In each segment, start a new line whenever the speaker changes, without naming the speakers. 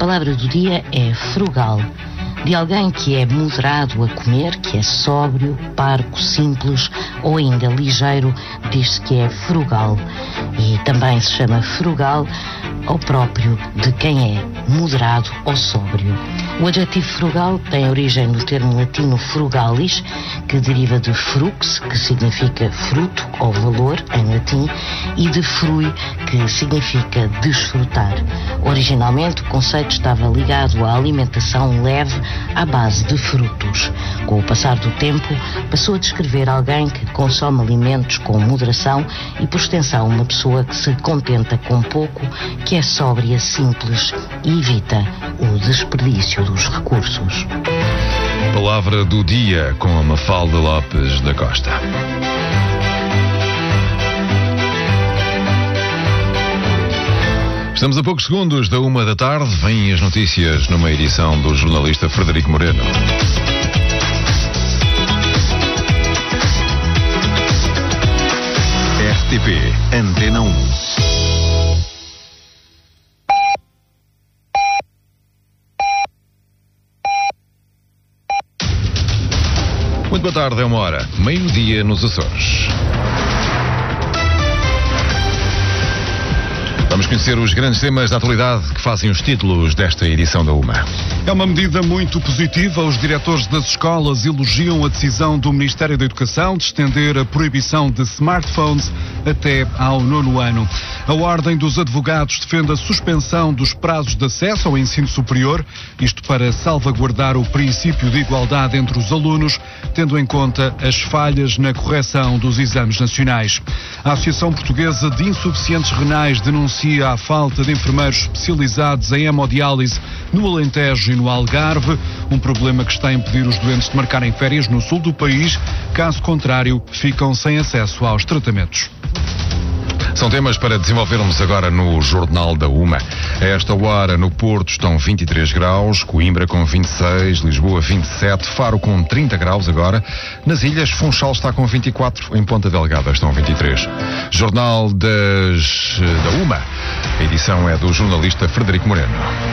palavra do dia é frugal, de alguém que é moderado a comer, que é sóbrio, parco, simples ou ainda ligeiro, diz-se que é frugal. E também se chama frugal ao próprio de quem é moderado ou sóbrio. O adjetivo frugal tem origem no termo latino frugalis, que deriva de frux, que significa fruto ou valor em latim, e de frui, que significa desfrutar. Originalmente o conceito estava ligado à alimentação leve à base de frutos. Com o passar do tempo, passou a descrever alguém que consome alimentos com moderação e, por extensão, uma pessoa que se contenta com pouco, que é sóbria, simples e evita o desperdício dos recursos.
Palavra do dia com a Mafalda Lopes da Costa. Estamos a poucos segundos da 13h. Vêm as notícias numa edição do jornalista Frederico Moreno. RTP Antena 1. Muito boa tarde, é 1h, meio-dia nos Açores. Vamos conhecer os grandes temas da atualidade que fazem os títulos desta edição da UMA.
É uma medida muito positiva. Os diretores das escolas elogiam a decisão do Ministério da Educação de estender a proibição de smartphones até ao 9º ano. A Ordem dos Advogados defende a suspensão dos prazos de acesso ao ensino superior, isto para salvaguardar o princípio de igualdade entre os alunos, tendo em conta as falhas na correção dos exames nacionais. A Associação Portuguesa de Insuficientes Renais denuncia a falta de enfermeiros especializados em hemodiálise no Alentejo e no Algarve, um problema que está a impedir os doentes de marcarem férias no sul do país, caso contrário, ficam sem acesso aos tratamentos.
São temas para desenvolvermos agora no Jornal da UMA. A esta hora, no Porto estão 23 graus, Coimbra com 26, Lisboa 27, Faro com 30 graus agora. Nas ilhas, Funchal está com 24, em Ponta Delgada estão 23. Jornal da UMA. A edição é do jornalista Frederico Moreno.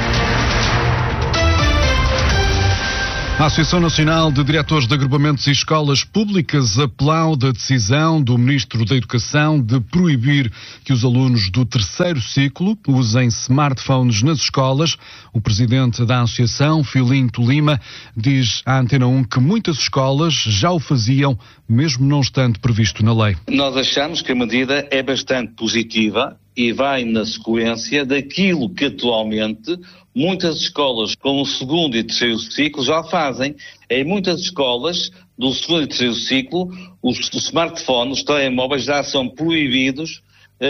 A Associação Nacional de Diretores de Agrupamentos e Escolas Públicas aplaude a decisão do Ministro da Educação de proibir que os alunos do 3º ciclo usem smartphones nas escolas. O presidente da Associação, Filinto Lima, diz à Antena 1 que muitas escolas já o faziam, mesmo não estando previsto na lei.
Nós achamos que a medida é bastante positiva e vai na sequência daquilo que atualmente muitas escolas com o 2º e 3º ciclo já fazem. Em muitas escolas do 2º e 3º ciclo, os smartphones, os telemóveis já são proibidos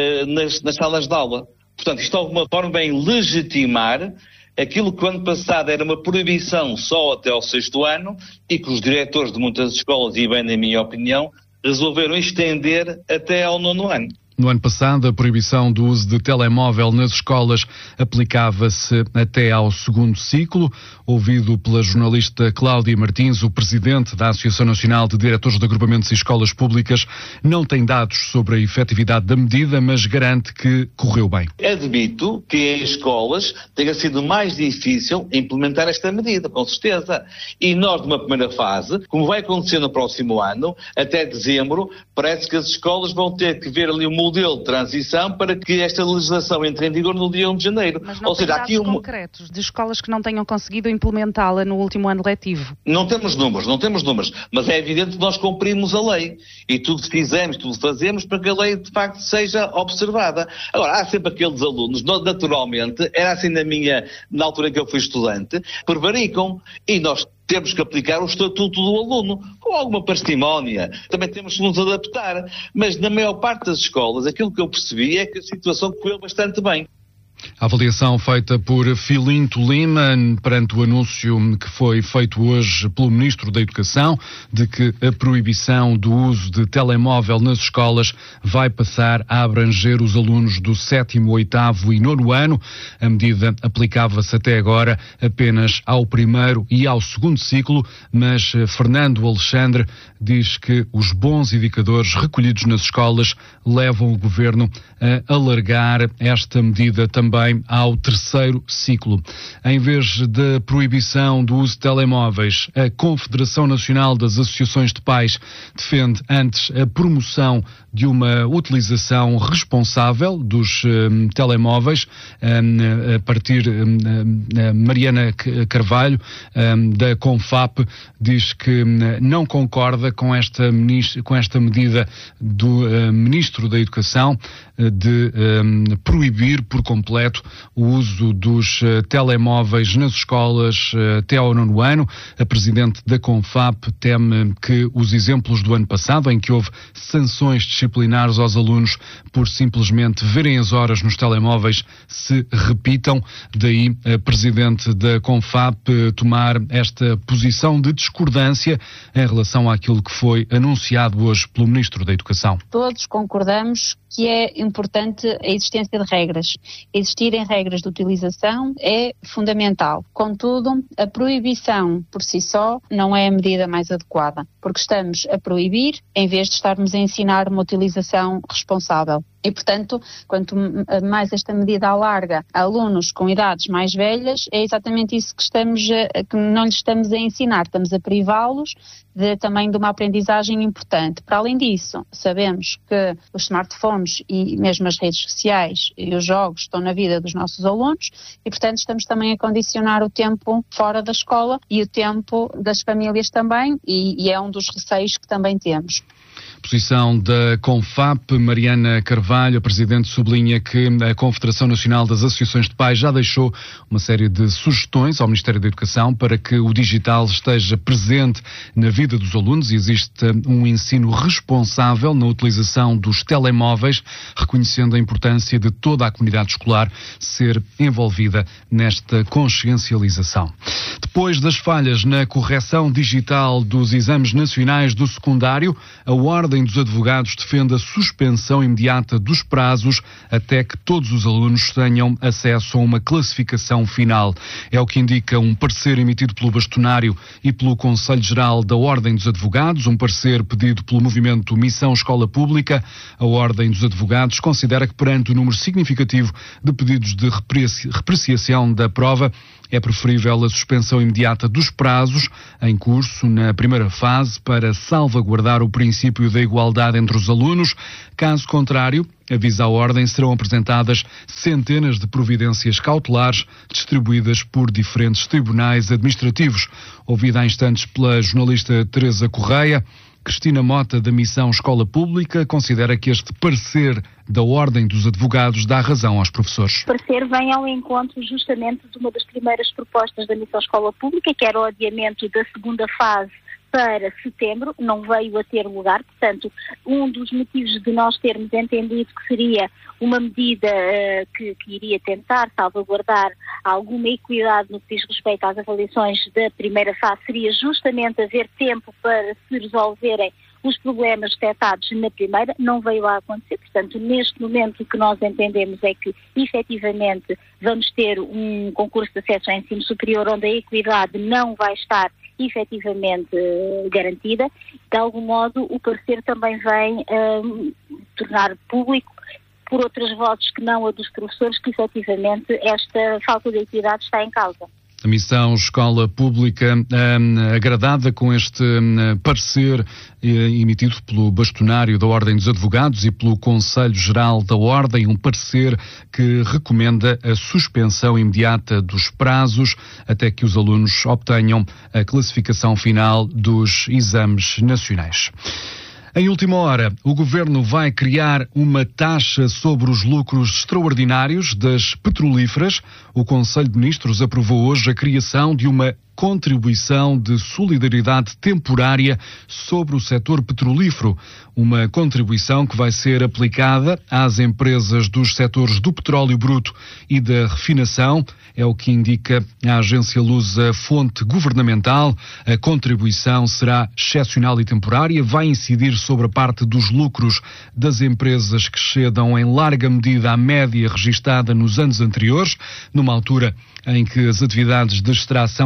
nas salas de aula. Portanto, isto de alguma forma vem legitimar aquilo que o ano passado era uma proibição só até ao 6º ano e que os diretores de muitas escolas, e bem na minha opinião, resolveram estender até ao 9º ano.
No ano passado, a proibição do uso de telemóvel nas escolas aplicava-se até ao 2º ciclo. Ouvido pela jornalista Cláudia Martins, o presidente da Associação Nacional de Diretores de Agrupamentos e Escolas Públicas não tem dados sobre a efetividade da medida, mas garante que correu bem.
Admito que em escolas tenha sido mais difícil implementar esta medida, com certeza. E nós, numa primeira fase, como vai acontecer no próximo ano, até dezembro, parece que as escolas vão ter que ver ali um modelo de transição para que esta legislação entre em vigor no dia 1 de janeiro.
Mas não tem dados concretos de escolas que não tenham conseguido implementá-la no último ano letivo?
Não temos números, mas é evidente que nós cumprimos a lei e tudo fizemos, tudo fazemos para que a lei de facto seja observada. Agora, há sempre aqueles alunos, naturalmente, era assim na altura em que eu fui estudante, prevaricam e nós temos que aplicar o estatuto do aluno, com alguma parcimónia. Também temos que nos adaptar. Mas na maior parte das escolas, aquilo que eu percebi é que a situação correu bastante bem.
A avaliação feita por Filinto Lima perante o anúncio que foi feito hoje pelo Ministro da Educação de que a proibição do uso de telemóvel nas escolas vai passar a abranger os alunos do 7º, 8º e 9º ano. A medida aplicava-se até agora apenas ao 1º e ao 2º ciclo, mas Fernando Alexandre diz que os bons indicadores recolhidos nas escolas levam o Governo a alargar esta medida também também ao terceiro ciclo. Em vez da proibição do uso de telemóveis, a Confederação Nacional das Associações de Pais defende antes a promoção de uma utilização responsável dos telemóveis. A partir Mariana Carvalho, da CONFAP, diz que não concorda com esta medida do Ministro da Educação de proibir por completo o uso dos telemóveis nas escolas até ao 9º ano. A Presidente da CONFAP teme que os exemplos do ano passado, em que houve sanções disciplinares aos alunos por simplesmente verem as horas nos telemóveis, se repitam. Daí a Presidente da CONFAP tomar esta posição de discordância em relação àquilo que foi anunciado hoje pelo Ministro da Educação.
Todos concordamos que é importante a existência de regras. Existirem regras de utilização é fundamental. Contudo, a proibição por si só não é a medida mais adequada, porque estamos a proibir em vez de estarmos a ensinar uma utilização responsável. E, portanto, quanto mais esta medida alarga a alunos com idades mais velhas, é exatamente isso que não lhes estamos a ensinar. Estamos a privá-los também de uma aprendizagem importante. Para além disso, sabemos que os smartphones e mesmo as redes sociais e os jogos estão na vida dos nossos alunos e, portanto, estamos também a condicionar o tempo fora da escola e o tempo das famílias também, e é um dos receios que também temos.
Posição da CONFAP. Mariana Carvalho, a Presidente, sublinha que a Confederação Nacional das Associações de Pais já deixou uma série de sugestões ao Ministério da Educação para que o digital esteja presente na vida dos alunos e existe um ensino responsável na utilização dos telemóveis, reconhecendo a importância de toda a comunidade escolar ser envolvida nesta consciencialização. Depois das falhas na correção digital dos exames nacionais do secundário, a Ordem dos Advogados defende a suspensão imediata dos prazos até que todos os alunos tenham acesso a uma classificação final. É o que indica um parecer emitido pelo bastonário e pelo Conselho Geral da Ordem dos Advogados, um parecer pedido pelo movimento Missão Escola Pública. A Ordem dos Advogados considera que, perante o número significativo de pedidos de repreciação da prova, é preferível a suspensão imediata dos prazos em curso na primeira fase para salvaguardar o princípio da igualdade entre os alunos. Caso contrário, avisa a Ordem, serão apresentadas centenas de providências cautelares distribuídas por diferentes tribunais administrativos. Ouvida há instantes pela jornalista Teresa Correia, Cristina Mota, da Missão Escola Pública, considera que este parecer da Ordem dos Advogados dá razão aos professores.
O parecer vem ao encontro justamente de uma das primeiras propostas da Missão Escola Pública, que era o adiamento da segunda fase para setembro, não veio a ter lugar. Portanto, um dos motivos de nós termos entendido que seria uma medida que iria tentar salvaguardar alguma equidade no que diz respeito às avaliações da primeira fase seria justamente haver tempo para se resolverem os problemas detectados na primeira. Não veio a acontecer. Portanto, neste momento o que nós entendemos é que, efetivamente, vamos ter um concurso de acesso ao ensino superior onde a equidade não vai estar efetivamente garantida. De algum modo, o parecer também vem tornar público, por outras vozes que não a dos professores, que efetivamente esta falta de equidade está em causa.
A Missão Escola Pública agradada com este parecer emitido pelo bastonário da Ordem dos Advogados e pelo Conselho Geral da Ordem, um parecer que recomenda a suspensão imediata dos prazos até que os alunos obtenham a classificação final dos exames nacionais. Em última hora, o Governo vai criar uma taxa sobre os lucros extraordinários das petrolíferas. O Conselho de Ministros aprovou hoje a criação de uma contribuição de solidariedade temporária sobre o setor petrolífero. Uma contribuição que vai ser aplicada às empresas dos setores do petróleo bruto e da refinação. É o que indica a agência lusa Fonte Governamental. A contribuição será excepcional e temporária, vai incidir sobre a parte dos lucros das empresas que excedam em larga medida a média registada nos anos anteriores, numa altura em que as atividades de extração e refinação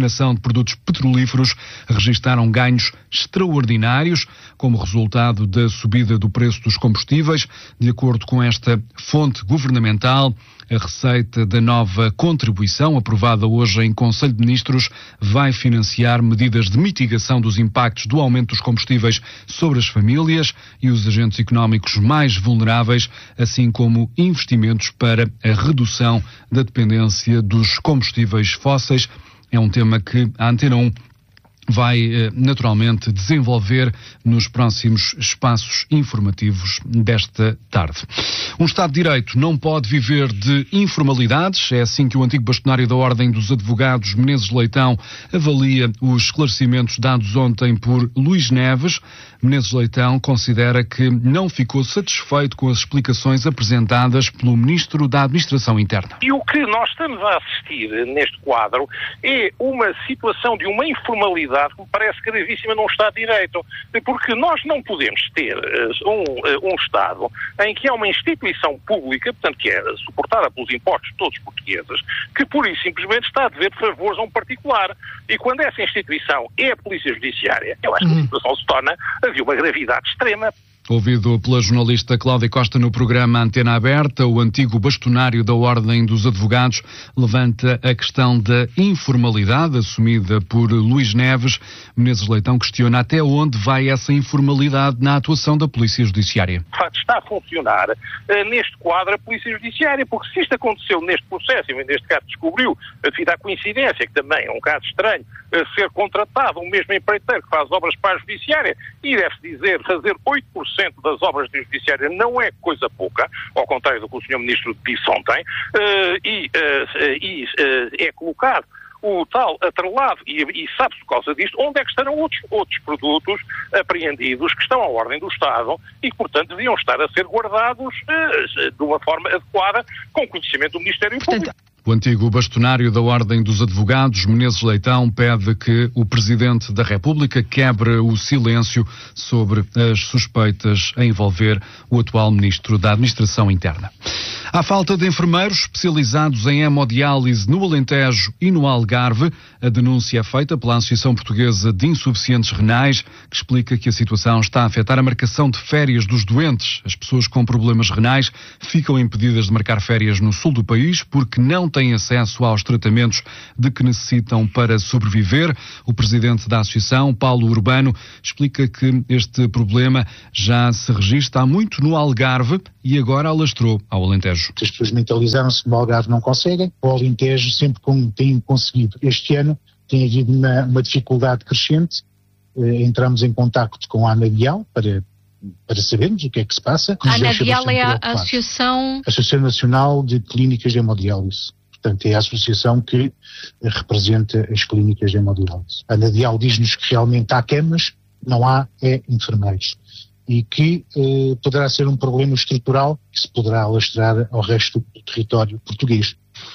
refinação de produtos petrolíferos registaram ganhos extraordinários como resultado da subida do preço dos combustíveis. De acordo com esta fonte governamental, a receita da nova contribuição, aprovada hoje em Conselho de Ministros, vai financiar medidas de mitigação dos impactos do aumento dos combustíveis sobre as famílias e os agentes económicos mais vulneráveis, assim como investimentos para a redução da dependência dos combustíveis fósseis. É um tema que a Antena 1 vai naturalmente desenvolver nos próximos espaços informativos desta tarde. Um Estado de Direito não pode viver de informalidades. É assim que o antigo bastonário da Ordem dos Advogados, Menezes Leitão, avalia os esclarecimentos dados ontem por Luís Neves. Menezes Leitão considera que não ficou satisfeito com as explicações apresentadas pelo Ministro da Administração Interna.
E o que nós estamos a assistir neste quadro é uma situação de uma informalidade que me parece gravíssima num Estado de Direito, porque nós não podemos ter um Estado em que há uma instituição pública, portanto que é suportada pelos impostos de todos os portugueses, que pura e simplesmente está a dever favores a um particular. E quando essa instituição é a Polícia Judiciária, eu acho que a situação se torna de uma gravidade extrema.
Ouvido pela jornalista Cláudia Costa no programa Antena Aberta, o antigo bastonário da Ordem dos Advogados levanta a questão da informalidade assumida por Luís Neves. Menezes Leitão questiona até onde vai essa informalidade na atuação da Polícia Judiciária.
De facto, está a funcionar neste quadro a Polícia Judiciária, porque se isto aconteceu neste processo, e neste caso descobriu, devido à coincidência, que também é um caso estranho, ser contratado um mesmo empreiteiro que faz obras para a Judiciária, e deve-se dizer, fazer 8% das obras da Judiciária não é coisa pouca, ao contrário do que o Sr. Ministro disse ontem, é colocado o tal atrelado, e sabe-se por causa disto, onde é que estarão outros produtos apreendidos que estão à ordem do Estado e que, portanto, deviam estar a ser guardados de uma forma adequada, com conhecimento do Ministério Público.
O antigo bastonário da Ordem dos Advogados, Menezes Leitão, pede que o Presidente da República quebre o silêncio sobre as suspeitas a envolver o atual Ministro da Administração Interna. À falta de enfermeiros especializados em hemodiálise no Alentejo e no Algarve, a denúncia é feita pela Associação Portuguesa de Insuficientes Renais, que explica que a situação está a afetar a marcação de férias dos doentes. As pessoas com problemas renais ficam impedidas de marcar férias no sul do país porque não têm acesso aos tratamentos de que necessitam para sobreviver. O presidente da Associação, Paulo Urbano, explica que este problema já se registra há muito no Algarve e agora alastrou ao Alentejo.
As pessoas mentalizaram-se que no Algarve não conseguem, o Alentejo sempre como têm conseguido. Este ano tem havido uma dificuldade crescente. Entramos em contacto com a Anadial para sabermos o que é que se passa.
A Anadial é a Associação
Nacional de Clínicas de Hemodiálise. Portanto, é a associação que representa as clínicas de hemodiálise. A Anadial diz-nos que realmente há camas, não há enfermeiros. E que poderá ser um problema estrutural que se poderá alastrar ao resto do território português.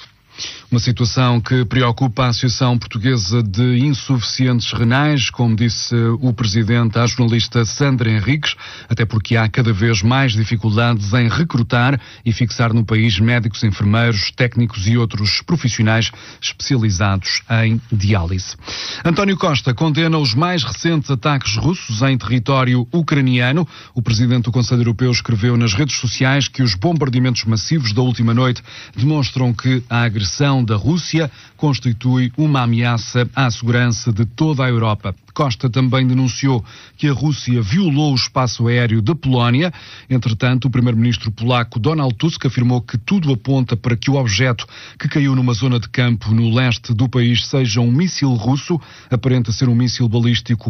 Uma situação que preocupa a Associação Portuguesa de Insuficientes Renais, como disse o presidente à jornalista Sandra Henriques, até porque há cada vez mais dificuldades em recrutar e fixar no país médicos, enfermeiros, técnicos e outros profissionais especializados em diálise. António Costa condena os mais recentes ataques russos em território ucraniano. O presidente do Conselho Europeu escreveu nas redes sociais que os bombardeamentos massivos da última noite demonstram que a agressão da Rússia constitui uma ameaça à segurança de toda a Europa. Costa também denunciou que a Rússia violou o espaço aéreo da Polónia. Entretanto, o primeiro-ministro polaco Donald Tusk afirmou que tudo aponta para que o objeto que caiu numa zona de campo no leste do país seja um míssil russo. Aparenta ser um míssil balístico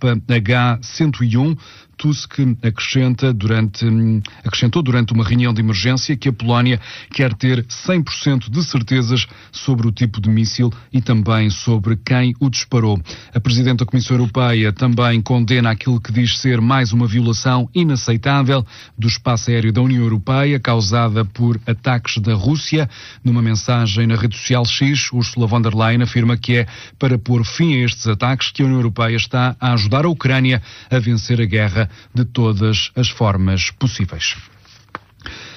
KH-101. Tusk acrescentou durante uma reunião de emergência que a Polónia quer ter 100% de certezas sobre o tipo de míssil e também sobre quem o disparou. A Presidente da Comissão Europeia também condena aquilo que diz ser mais uma violação inaceitável do espaço aéreo da União Europeia causada por ataques da Rússia. Numa mensagem na rede social X, Ursula von der Leyen afirma que é para pôr fim a estes ataques que a União Europeia está a ajudar a Ucrânia a vencer a guerra de todas as formas possíveis.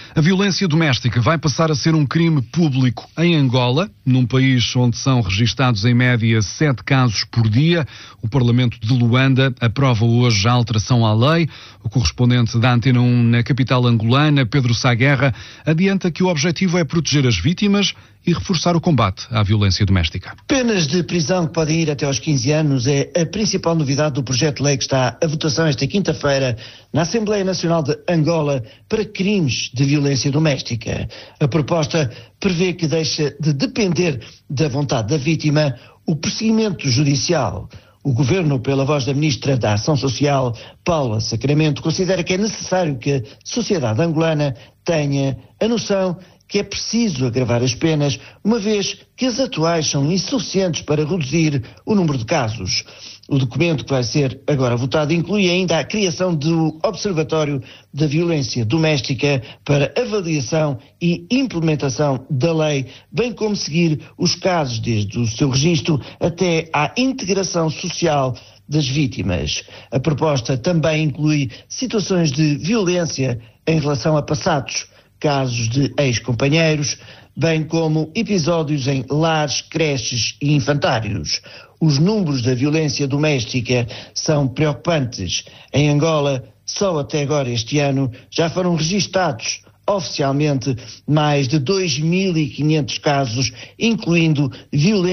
A violência doméstica vai passar a ser um crime público em Angola, num país onde são registados em média 7 casos por dia. O Parlamento de Luanda aprova hoje a alteração à lei. O correspondente da Antena 1 na capital angolana, Pedro Sá Guerra, adianta que o objetivo é proteger as vítimas e reforçar o combate à violência doméstica.
Penas de prisão que podem ir até aos 15 anos é a principal novidade do projeto de lei que está à votação esta quinta-feira na Assembleia Nacional de Angola para crimes de violência doméstica. A proposta prevê que deixa de depender da vontade da vítima o procedimento judicial. O Governo, pela voz da Ministra da Ação Social, Paula Sacramento, considera que é necessário que a sociedade angolana tenha a noção que é preciso agravar as penas, uma vez que as atuais são insuficientes para reduzir o número de casos. O documento que vai ser agora votado inclui ainda a criação do Observatório da Violência Doméstica para avaliação e implementação da lei, bem como seguir os casos desde o seu registro até à integração social das vítimas. A proposta também inclui situações de violência em relação a passados, casos de ex-companheiros, bem como episódios em lares, creches e infantários. Os números da violência doméstica são preocupantes. Em Angola, só até agora este ano, já foram registados oficialmente mais de 2.500 casos, incluindo violência